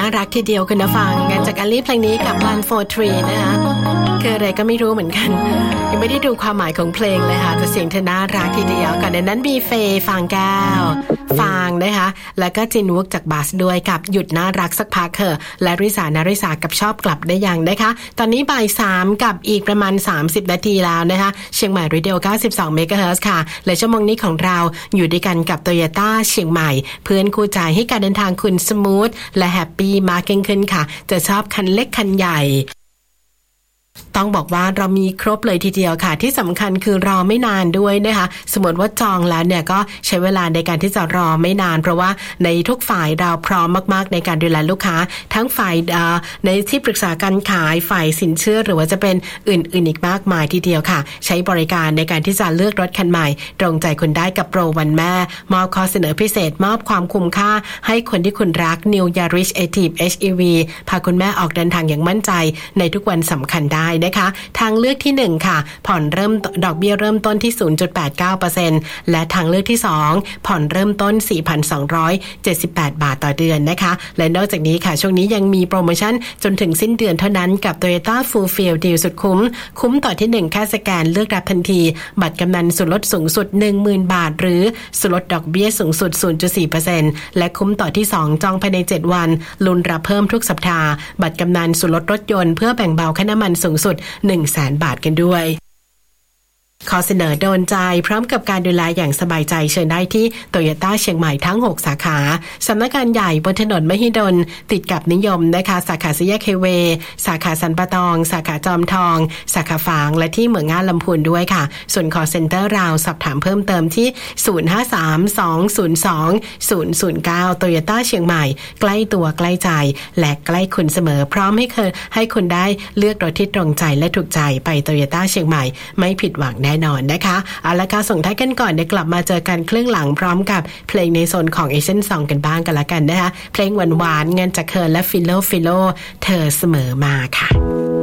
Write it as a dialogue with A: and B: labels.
A: ารักทีเดียวคุณผู้ฟังงั้นจากการรีเพลงนี้กับ Plan for Tree นะคะคืออะไรก็ไม่รู้เหมือนกันยังไม่ได้ดูความหมายของเพลงเลยค่ะแต่เสียงเธอน่ารักทีเดียวก่อนในนั้นมีเฟย์ฟางแก้วฟางนะคะแล้วก็จินวุกจากบัสด้วยกับหยุดน่ารักสักพักเถอะและริสานาริสากับชอบกลับได้ยังนะคะตอนนี้บ่าย 3กับอีกประมาณ30นาทีแล้วนะคะเชียงใหม่เรดิโอ92 เมกะเฮิรตซ์ค่ะและชั่วโมงนี้ของเราอยู่ด้วยกันกับ Toyota เชียงใหม่เพื่อนคู่ใจให้การเดินทางคุณสมูทและแฮปปี้มากยิ่งขึ้นค่ะจะชอบคันเล็กคันใหญ่ต้องบอกว่าเรามีครบเลยทีเดียวค่ะที่สำคัญคือรอไม่นานด้วยนะคะสมมติว่าจองแล้วเนี่ยก็ใช้เวลาในการที่จะรอไม่นานเพราะว่าในทุกฝ่ายเราพร้อมมากๆในการดูแลลูกค้าทั้งฝ่ายในที่ปรึกษาการขายฝ่ายสินเชื่อหรือว่าจะเป็นอื่นๆอีกมากมายทีเดียวค่ะใช้บริการในการที่จะเลือกรถคันใหม่ตรงใจคุณได้กับโปรวันแม่มอบข้อเสนอพิเศษมอบความคุ้มค่าให้คนที่คุณรัก New Yaris Active HEV พาคุณแม่ออกเดินทางอย่างมั่นใจในทุกวันสำคัญได้นะคะทางเลือกที่1ค่ะผ่อนเริ่มดอกเบี้ยเริ่มต้นที่ 0.89% และทางเลือกที่2ผ่อนเริ่มต้น 4,278 บาทต่อเดือนนะคะและนอกจากนี้ค่ะช่วงนี้ยังมีโปรโมชั่นจนถึงสิ้นเดือนเท่านั้นกับ Toyota Full Field Deal สุดคุ้มต่อที่1แค่สแกนเลือกรับทันทีบัตรกำนันส่วนลดสูงสุด 10,000 บาทหรือส่วนลดดอกเบี้ยสูงสุด 0.4% และคุ้มต่อที่2จองภายใน7วันลุ้นรับเพิ่มทุกสัปดาห์บัตรกำนันส่วนลดรถยนต์เพื่อแบ่งเบาค่าน้ำมันสูงสุด 100,000 บาทกันด้วยขอเสนอโดนใจพร้อมกับการดูแลอย่างสบายใจเชิญได้ที่ Toyota เชียงใหม่ทั้ง6สาขาสำนักงานใหญ่บนถนนมหิดลติดกับนิยมนะคะสาขาสี่แยกไฮเวย์สาขาสันปะตองสาขาจอมทองสาขาฝางและที่เมืองง่าลำพูนด้วยค่ะส่วน call center เราสอบถามเพิ่มเติมที่053-202-009 Toyota เชียงใหม่ใกล้ตัวใกล้ใจและใกล้คุณเสมอพร้อมให้คุณได้เลือกรถที่ตรงใจและถูกใจไป Toyota เชียงใหม่ไม่ผิดหวังแน่นอนนะคะเอาละค่ะส่งท้ายกันก่อนเดี๋ยวกลับมาเจอกันครึ่งหลังพร้อมกับเพลงในโซนของ Asian Song กันบ้างกันละกันนะคะเพลงหวานๆเงินจากเธอและฟิโลเธอเสมอมาค่ะ